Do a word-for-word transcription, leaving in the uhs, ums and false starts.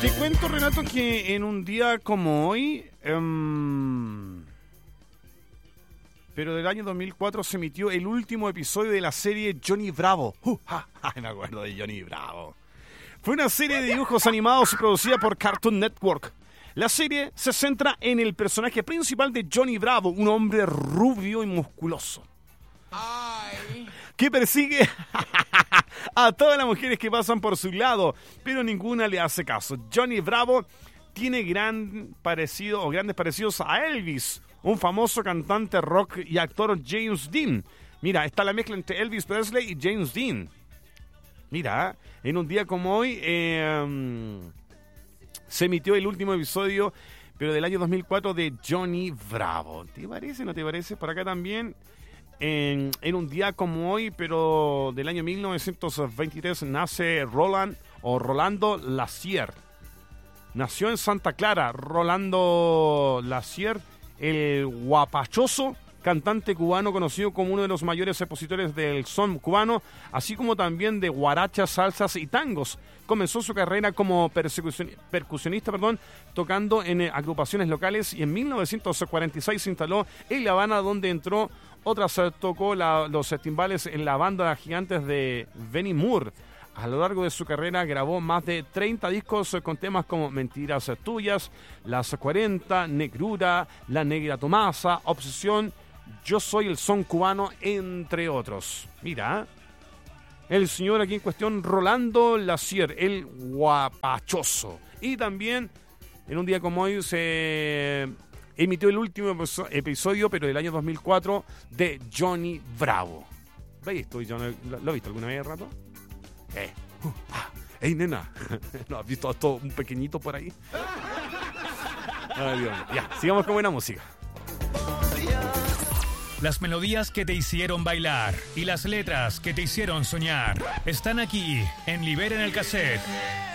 Te cuento, Renato, que en un día como hoy, um, pero del año dos mil cuatro, se emitió el último episodio de la serie Johnny Bravo. Uh, ja, ja, me acuerdo de Johnny Bravo. Fue una serie de dibujos animados producida por Cartoon Network. La serie se centra en el personaje principal de Johnny Bravo, un hombre rubio y musculoso. Ay. Que persigue a todas las mujeres que pasan por su lado, pero ninguna le hace caso. Johnny Bravo tiene gran parecido o grandes parecidos a Elvis, un famoso cantante rock y actor James Dean. Mira, está la mezcla entre Elvis Presley y James Dean. Mira, en un día como hoy eh, um, se emitió el último episodio, pero del año dos mil cuatro, de Johnny Bravo. ¿Te parece o no te parece? Por acá también. En, en un día como hoy, pero del año mil novecientos veintitrés, nace Roland o Rolando Lassier. Nació en Santa Clara. Rolando Lassier, el guapachoso cantante cubano conocido como uno de los mayores expositores del son cubano, así como también de guarachas, salsas y tangos. Comenzó su carrera como percusionista, perdón, tocando en agrupaciones locales, y en mil novecientos cuarenta y seis se instaló en La Habana, donde entró otras tocó la, los timbales en la banda gigantes de Benny Moore. A lo largo de su carrera grabó más de treinta discos con temas como Mentiras Tuyas, Las cuarenta, Negrura, La Negra Tomasa, Obsesión, Yo Soy el Son Cubano, entre otros. Mira, el señor aquí en cuestión, Rolando Lassier, el guapachoso. Y también, en un día como hoy, se emitió el último episodio, pero del año dos mil cuatro, de Johnny Bravo. ¿Veis esto? ¿Lo, ¿Lo has visto alguna vez, rato? Eh. Uh, ah. ¡Ey, nena! ¿No has visto esto un pequeñito por ahí? Ay, Dios mío. Ya, sigamos con buena música. Las melodías que te hicieron bailar y las letras que te hicieron soñar están aquí en Liberen el Cassette.